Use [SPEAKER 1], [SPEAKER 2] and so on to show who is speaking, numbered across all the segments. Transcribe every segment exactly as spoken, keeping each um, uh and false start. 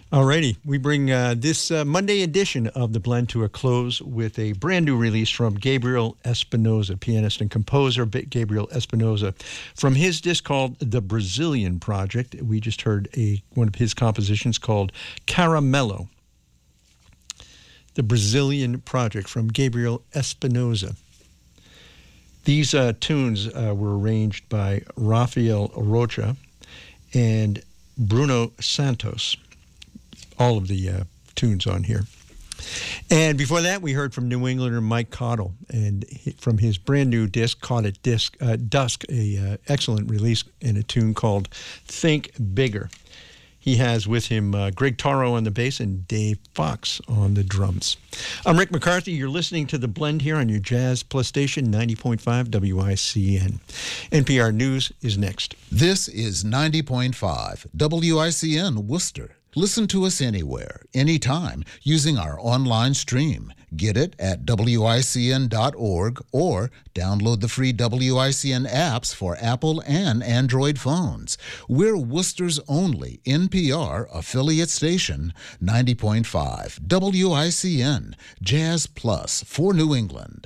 [SPEAKER 1] Alrighty, we bring uh, this uh, Monday edition of The Blend to a close with a brand new release from Gabriel Espinosa, pianist and composer Gabriel Espinosa, from his disc called The Brazilian Project. We just heard a one of his compositions called Caramello. The Brazilian Project from Gabriel Espinosa. These uh, tunes uh, were arranged by Rafael Rocha and Bruno Santos. All of the uh, tunes on here. And before that, we heard from New Englander Mike Cottle, and he, from his brand new disc, Caught at Disc, uh, Dusk, a uh, excellent release in a tune called Think Bigger. He has with him uh, Greg Taro on the bass and Dave Fox on the drums. I'm Rick McCarthy. You're listening to The Blend here on your Jazz Plus station, ninety point five W I C N. N P R News is next.
[SPEAKER 2] This is ninety point five W I C N Worcester. Listen to us anywhere, anytime, using our online stream. Get it at W I C N dot org or download the free W I C N apps for Apple and Android phones. We're Worcester's only N P R affiliate station, ninety point five W I C N, Jazz Plus for New England.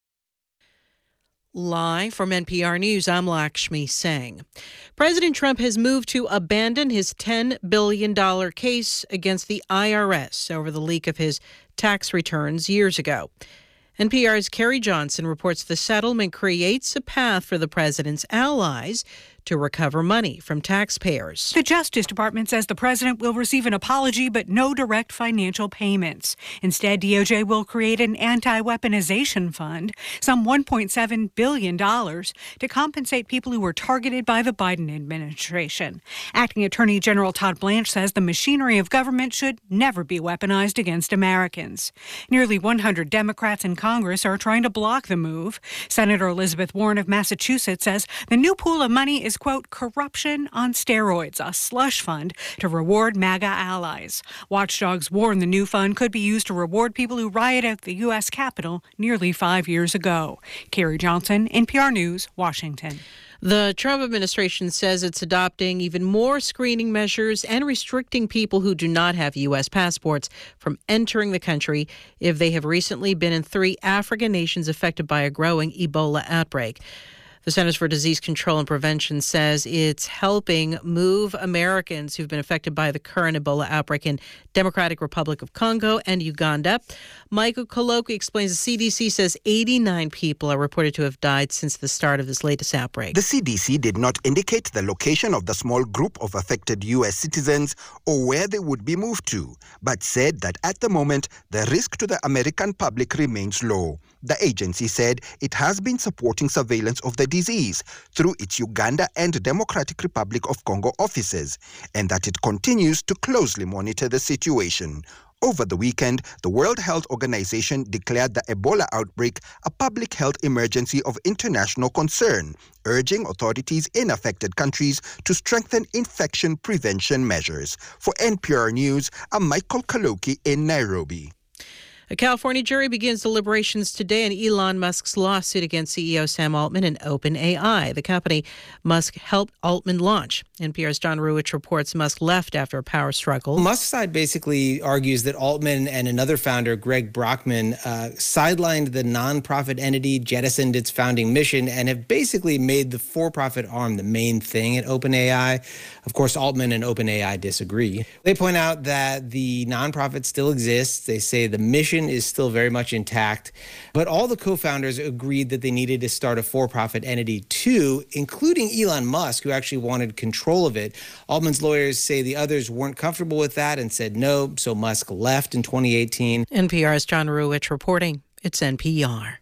[SPEAKER 3] Live from N P R News, I'm Lakshmi Singh. President Trump has moved to abandon his ten billion dollars case against the I R S over the leak of his tax returns years ago. N P R's Carrie Johnson reports the settlement creates a path for the president's allies to recover money from taxpayers.
[SPEAKER 4] The Justice Department says the president will receive an apology but no direct financial payments. Instead, D O J will create an anti-weaponization fund, some one point seven billion dollars, to compensate people who were targeted by the Biden administration. Acting Attorney General Todd Blanche says the machinery of government should never be weaponized against Americans. Nearly one hundred Democrats in Congress are trying to block the move. Senator Elizabeth Warren of Massachusetts says the new pool of money is, quote, corruption on steroids, a slush fund to reward MAGA allies. Watchdogs warn the new fund could be used to reward people who rioted at the U S Capitol nearly five years ago. Carrie Johnson, N P R News, Washington.
[SPEAKER 3] The Trump administration says it's adopting even more screening measures and restricting people who do not have U S passports from entering the country if they have recently been in three African nations affected by a growing Ebola outbreak. The Centers for Disease Control and Prevention says it's helping move Americans who've been affected by the current Ebola outbreak in Democratic Republic of Congo and Uganda. Michael Koloki explains the C D C says eighty-nine people are reported to have died since the start of this latest outbreak.
[SPEAKER 5] The C D C did not indicate the location of the small group of affected U S citizens or where they would be moved to, but said that at the moment, the risk to the American public remains low. The agency said it has been supporting surveillance of the disease through its Uganda and Democratic Republic of Congo offices, and that it continues to closely monitor the situation. Over the weekend, the World Health Organization declared the Ebola outbreak a public health emergency of international concern, urging authorities in affected countries to strengthen infection prevention measures. For N P R News, I'm Michael Kaloki in Nairobi.
[SPEAKER 3] A California jury begins deliberations today on Elon Musk's lawsuit against C E O Sam Altman and OpenAI, the company Musk helped Altman launch. N P R's John Ruwitch reports Musk left after a power struggle.
[SPEAKER 6] Musk's side basically argues that Altman and another founder, Greg Brockman, uh, sidelined the nonprofit entity, jettisoned its founding mission, and have basically made the for-profit arm the main thing at OpenAI. Of course, Altman and OpenAI disagree. They point out that the nonprofit still exists. They say the mission is still very much intact, but all the co-founders agreed that they needed to start a for-profit entity too, including Elon Musk, who actually wanted control of it. Altman's lawyers say the others weren't comfortable with that and said no, so Musk left in twenty eighteen.
[SPEAKER 3] N P R's John Ruwitch reporting. It's N P R.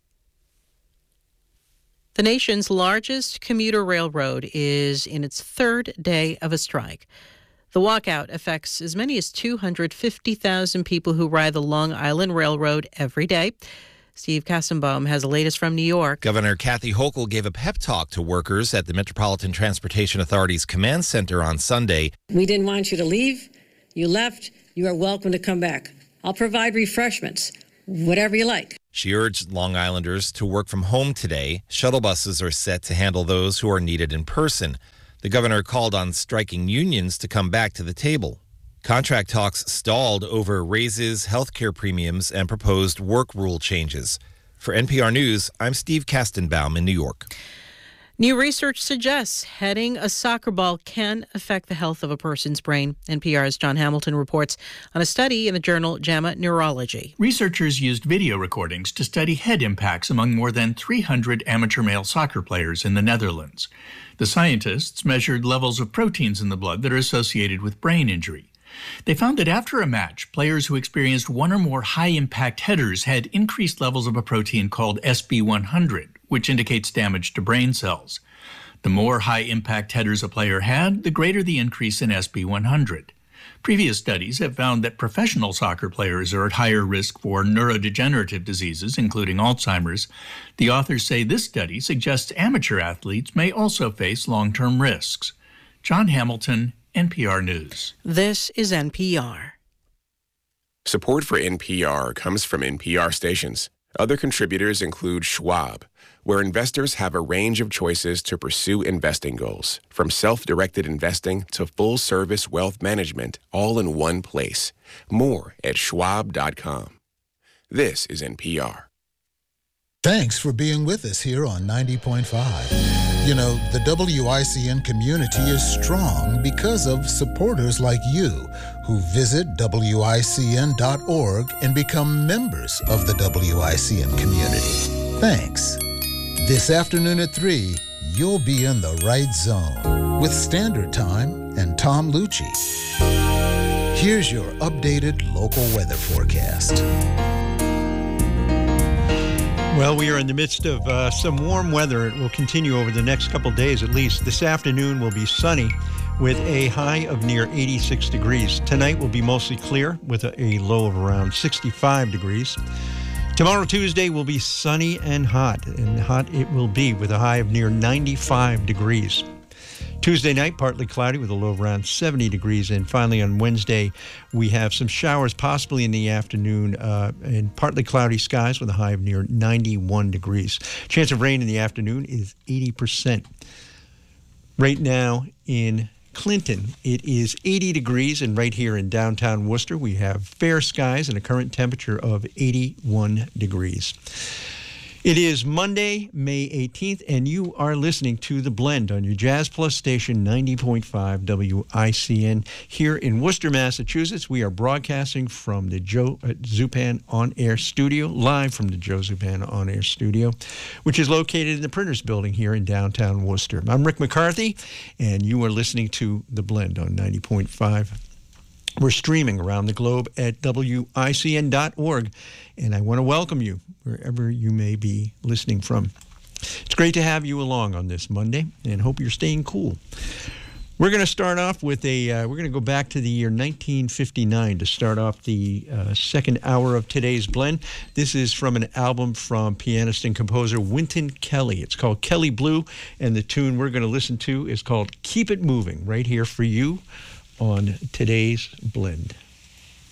[SPEAKER 3] The nation's largest commuter railroad is in its third day of a strike. The walkout affects as many as two hundred fifty thousand people who ride the Long Island Railroad every day. Steve Kassenbaum has the latest from New York.
[SPEAKER 7] Governor Kathy Hochul gave a pep talk to workers at the Metropolitan Transportation Authority's command center on Sunday.
[SPEAKER 8] We didn't want you to leave. You left. You are welcome to come back. I'll provide refreshments, whatever you like.
[SPEAKER 7] She urged Long Islanders to work from home today. Shuttle buses are set to handle those who are needed in person. The governor called on striking unions to come back to the table. Contract talks stalled over raises, healthcare premiums, and proposed work rule changes. For N P R News, I'm Steve Kastenbaum in New York.
[SPEAKER 3] New research suggests heading a soccer ball can affect the health of a person's brain. N P R's John Hamilton reports on a study in the journal JAMA Neurology.
[SPEAKER 9] Researchers used video recordings to study head impacts among more than three hundred amateur male soccer players in the Netherlands. The scientists measured levels of proteins in the blood that are associated with brain injury. They found that after a match, players who experienced one or more high-impact headers had increased levels of a protein called S B one hundred, which indicates damage to brain cells. The more high-impact headers a player had, the greater the increase in S B one hundred. Previous studies have found that professional soccer players are at higher risk for neurodegenerative diseases, including Alzheimer's. The authors say this study suggests amateur athletes may also face long-term risks. John Hamilton, N P R News.
[SPEAKER 3] This is N P R.
[SPEAKER 10] Support for N P R comes from N P R stations. Other contributors include Schwab, where investors have a range of choices to pursue investing goals, from self-directed investing to full-service wealth management, all in one place. More at schwab dot com. This is N P R.
[SPEAKER 2] Thanks for being with us here on ninety point five. You know, the W I C N community is strong because of supporters like you who visit W I C N dot org and become members of the W I C N community. Thanks. This afternoon at three, you'll be in the right zone with Standard Time and Tom Lucci. Here's your updated local weather forecast.
[SPEAKER 1] Well, we are in the midst of uh, some warm weather. It will continue over the next couple days at least. This afternoon will be sunny with a high of near eighty-six degrees. Tonight will be mostly clear with a, a low of around sixty-five degrees. Tomorrow, Tuesday, will be sunny and hot, and hot it will be with a high of near ninety-five degrees. Tuesday night, partly cloudy with a low of around seventy degrees. And finally, on Wednesday, we have some showers possibly in the afternoon uh, and partly cloudy skies with a high of near ninety-one degrees. Chance of rain in the afternoon is eighty percent. Right now in Clinton, it is eighty degrees, and right here in downtown Worcester, we have fair skies and a current temperature of eighty-one degrees. It is Monday, May eighteenth, and you are listening to The Blend on your Jazz Plus station, ninety point five W I C N. Here in Worcester, Massachusetts, we are broadcasting from the Joe Zupan On Air studio, live from the Joe Zupan On Air studio, which is located in the Printers Building here in downtown Worcester. I'm Rick McCarthy, and you are listening to The Blend on ninety point five. We're streaming around the globe at W I C N dot org, and I want to welcome you wherever you may be listening from. It's great to have you along on this Monday, and hope you're staying cool. We're going to start off with a, uh, we're going to go back to the year nineteen fifty-nine to start off the uh, second hour of today's blend. This is from an album from pianist and composer Wynton Kelly. It's called Kelly Blue, and the tune we're going to listen to is called Keep It Moving, right here for you on today's blend.